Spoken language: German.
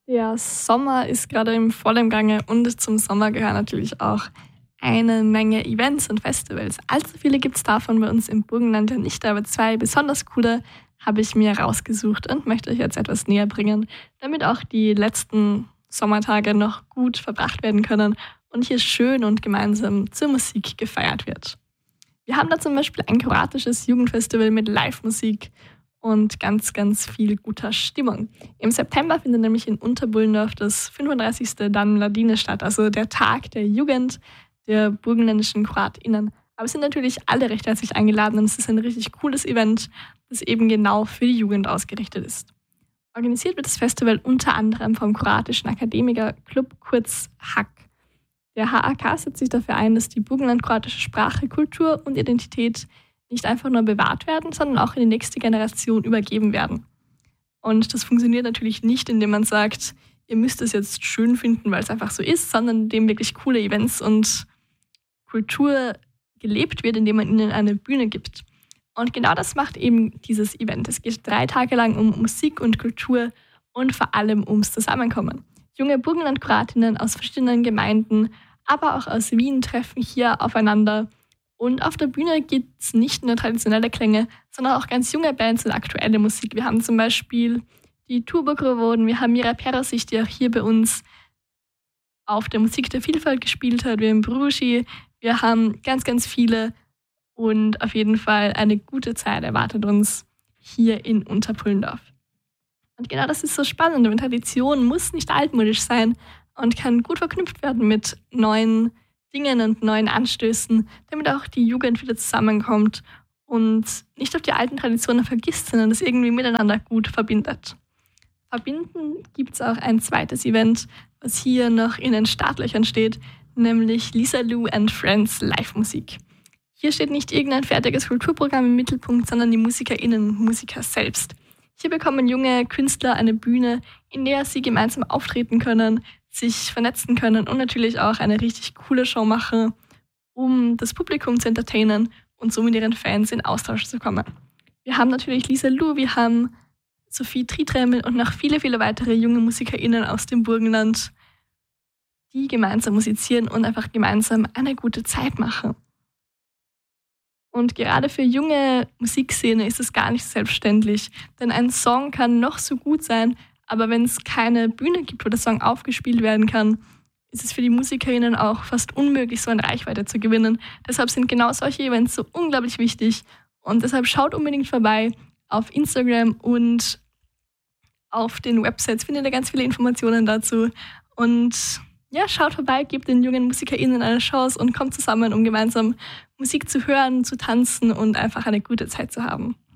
Der Sommer ist gerade im vollen Gange und zum Sommer gehören natürlich auch eine Menge Events und Festivals. Allzu viele gibt es davon bei uns im Burgenland ja nicht, aber zwei besonders coole habe ich mir rausgesucht und möchte euch jetzt etwas näher bringen, damit auch die letzten Sommertage noch gut verbracht werden können und hier schön und gemeinsam zur Musik gefeiert wird. Wir haben da zum Beispiel ein kroatisches Jugendfestival mit Live-Musik und ganz, ganz viel guter Stimmung. Im September findet nämlich in Unterbullendorf das 35. Dan Mladine statt, also der Tag der Jugend der burgenländischen KroatInnen. Aber es sind natürlich alle recht herzlich eingeladen und es ist ein richtig cooles Event, das eben genau für die Jugend ausgerichtet ist. Organisiert wird das Festival unter anderem vom kroatischen Akademikerclub, kurz HAK. Der HAK setzt sich dafür ein, dass die burgenland-kroatische Sprache, Kultur und Identität nicht einfach nur bewahrt werden, sondern auch in die nächste Generation übergeben werden. Und das funktioniert natürlich nicht, indem man sagt, ihr müsst es jetzt schön finden, weil es einfach so ist, sondern indem wirklich coole Events und Kultur gelebt wird, indem man ihnen eine Bühne gibt. Und genau das macht eben dieses Event. Es geht 3 Tage lang um Musik und Kultur und vor allem ums Zusammenkommen. Junge Burgenland-Kroatinnen aus verschiedenen Gemeinden, aber auch aus Wien treffen hier aufeinander. Und auf der Bühne gibt es nicht nur traditionelle Klänge, sondern auch ganz junge Bands und aktuelle Musik. Wir haben zum Beispiel die Turbokrovoden, wir haben Mira Perosic, die auch hier bei uns auf der Musik der Vielfalt gespielt hat. Wir haben Bruschi, wir haben ganz, ganz viele und auf jeden Fall eine gute Zeit erwartet uns hier in Unterpullendorf. Und genau das ist so spannend, denn Tradition muss nicht altmodisch sein und kann gut verknüpft werden mit neuen Dingen und neuen Anstößen, damit auch die Jugend wieder zusammenkommt und nicht auf die alten Traditionen vergisst, sondern das irgendwie miteinander gut verbindet. Verbinden gibt es auch ein zweites Event, was hier noch in den Startlöchern steht, nämlich Lisa Lou and Friends Live-Musik. Hier steht nicht irgendein fertiges Kulturprogramm im Mittelpunkt, sondern die MusikerInnen und Musiker selbst. Hier bekommen junge Künstler eine Bühne, in der sie gemeinsam auftreten können, sich vernetzen können und natürlich auch eine richtig coole Show machen, um das Publikum zu entertainen und so mit ihren Fans in Austausch zu kommen. Wir haben natürlich Lisa Lou, wir haben Sophie Tritremmel und noch viele, viele weitere junge MusikerInnen aus dem Burgenland, die gemeinsam musizieren und einfach gemeinsam eine gute Zeit machen. Und gerade für junge Musikszene ist es gar nicht selbstverständlich, denn ein Song kann noch so gut sein, aber wenn es keine Bühne gibt, wo der Song aufgespielt werden kann, ist es für die MusikerInnen auch fast unmöglich, so eine Reichweite zu gewinnen. Deshalb sind genau solche Events so unglaublich wichtig und deshalb schaut unbedingt vorbei auf Instagram und auf den Websites findet ihr ganz viele Informationen dazu. Und ja, schaut vorbei, gebt den jungen MusikerInnen eine Chance und kommt zusammen, um gemeinsam Musik zu hören, zu tanzen und einfach eine gute Zeit zu haben.